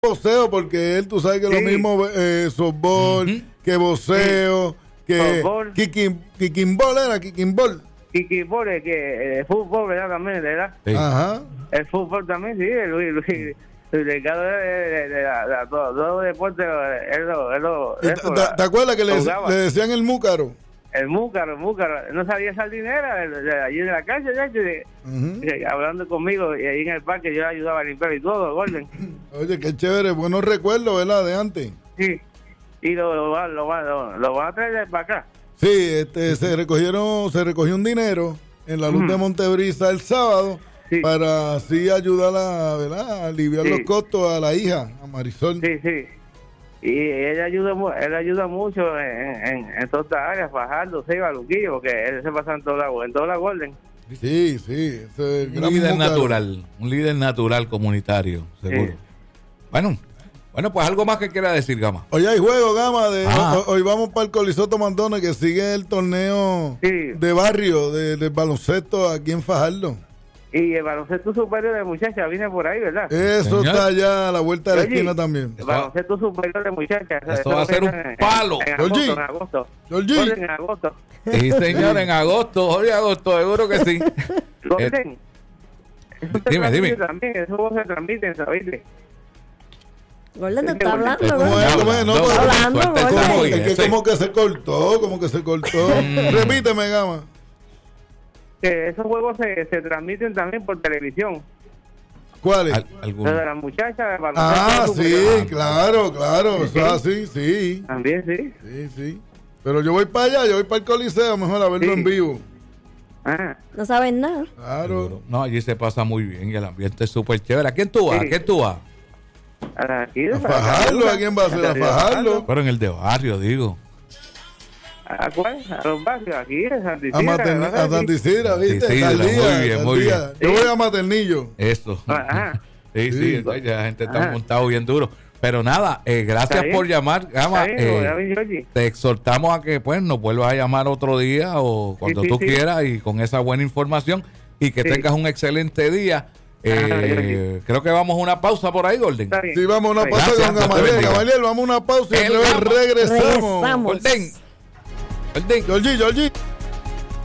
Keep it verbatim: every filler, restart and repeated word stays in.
voceo, porque él, tú sabes que sí. Lo mismo eh, softball, uh-huh. que voceo, sí. que kicking, kicking ball era, kicking ball. Kicking ball, es que el fútbol, ¿verdad? También, ¿verdad? Sí. Ajá. El fútbol también, sí, Luis, Luis. El legado de, de, de, de, de todos los deportes, él lo, él lo, ¿Te, ¿Te acuerdas que le, le decían el múcaro? El múcaro, el múcaro. No sabía sardinera, de, de allí de la calle, ya, de, uh-huh. de, hablando conmigo, y ahí en el parque yo le ayudaba a limpiar y todo, Golden. Oye, qué chévere, buenos recuerdos, ¿verdad? De antes. Sí, y lo, lo, lo, lo, lo, lo van a traer para acá. Sí, este, se recogieron, se recogió un dinero en la luz uh-huh. de Montebrisa el sábado. Sí. Para así ayudar a, ¿verdad? a aliviar sí. los costos a la hija, a Marisol. Sí, sí. Y él ayuda, él ayuda mucho en, en, en todas estas áreas, Fajardo, Ceiba, Luquillo, porque él se pasa en toda la, en toda la Golden. Sí, sí. Ese es un líder natural, un líder natural comunitario, seguro. Sí. Bueno, bueno, pues algo más que quiera decir, Gama. Hoy hay juego, Gama. De, hoy, hoy vamos para el Colisoto Mandona, que sigue el torneo sí. de barrio, de, de baloncesto aquí en Fajardo. Y el baloncesto superior de muchachas viene por ahí, ¿verdad? Eso Señor. Está allá a la vuelta de la Oye, esquina también. El baloncesto superior de muchachas. Eso, eso va a ser un en, palo. En, en agosto, en agosto. En agosto. Sí, señor, en agosto. Hoy agosto, seguro que sí. eh, eso dime, dime. También, eso se transmite, ¿sabes? Golden no está hablando, ¿no? ¿Cómo es? ¿Cómo es? No, no, no, hablando, como, es que como que se cortó, como que se cortó. Repíteme, Gama. Que esos juegos se, se transmiten también por televisión. ¿Cuáles? Al, Los de las muchachas. Ah, sí, claro, claro. Sí. Eso así, sí. También, sí. Sí, sí. Pero yo voy para allá, yo voy para el Coliseo, mejor a verlo sí. en vivo. Ah. No saben nada. Claro. No, allí se pasa muy bien y el ambiente es súper chévere. ¿A quién tú vas? Sí. ¿A quién tú vas? A, aquí, a Fajardo, ¿a quién va a hacer? A Fajardo. Pero en el de barrio, digo. ¿A cuál? A los barrios, aquí en Santa Isidra. A, Materni- a Santa Isidra, ¿viste? Sí, sí, muy bien, muy bien. Yo ¿Sí? voy a Maternillo. Eso. Ajá. sí, sí, sí, entonces ya la gente está Ajá. montado bien duro. Pero nada, eh, gracias por llamar, Gama. Eh, te exhortamos a que pues nos vuelvas a llamar otro día o cuando sí, sí, tú sí. quieras y con esa buena información y que sí. tengas un excelente día. Eh, Ajá, creo que vamos a una pausa por ahí, Golden. Sí, vamos a una pausa con Gamaliel. Gamaliel, vamos a una pausa y luego regresamos. regresamos. Golden. Golden. Georgie, Georgie.